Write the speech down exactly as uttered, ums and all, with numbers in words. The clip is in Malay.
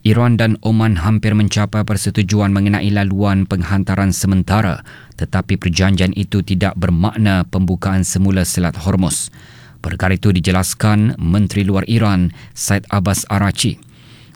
Iran dan Oman hampir mencapai persetujuan mengenai laluan penghantaran sementara, tetapi perjanjian itu tidak bermakna pembukaan semula Selat Hormuz. Perkara itu dijelaskan Menteri Luar Iran, Said Abbas Araghchi.